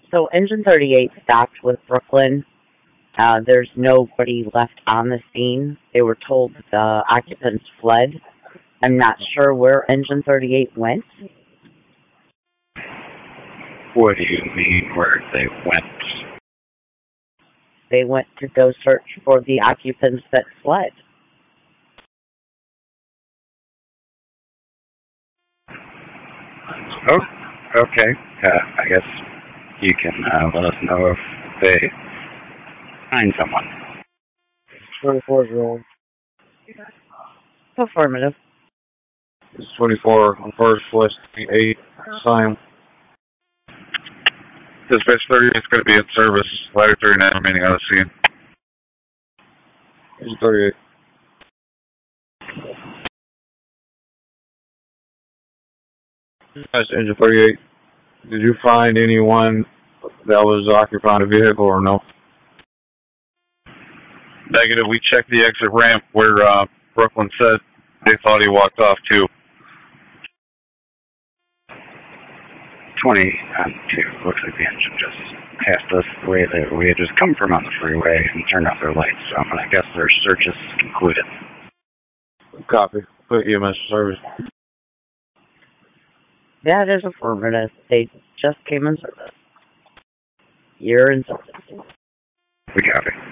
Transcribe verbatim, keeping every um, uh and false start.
So Engine thirty-eight stopped with Brooklyn. Uh, there's nobody left on the scene. They were told the occupants fled. I'm not sure where Engine thirty-eight went. What do you mean where they went? They went to go search for the occupants that fled. Oh, okay. Uh, I guess you can uh, let us know if they find someone. twenty-four is wrong. Affirmative. It's twenty-four on first, West eight, Simon. Dispatch thirty is going to be in service. Ladder thirty-nine remaining on the scene. Engine thirty-eight. That's Engine thirty-eight. Did you find anyone that was occupying a vehicle or no? Negative. We checked the exit ramp where uh, Brooklyn said they thought he walked off too. twenty-two. Looks like the engine just passed us the way that we had just come from on the freeway and turned off their lights. So I guess their search is concluded. Copy. Put E M S service. That is affirmative. They just came in service. You're in service. We copy.